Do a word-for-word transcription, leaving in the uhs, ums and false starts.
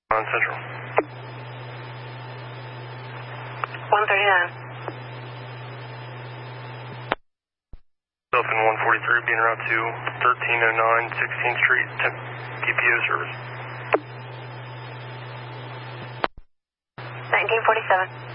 On Central. one thirty-nine. Dolphin one forty-three being route to thirteen oh nine sixteenth Street, temp T P O service. nineteen forty-seven.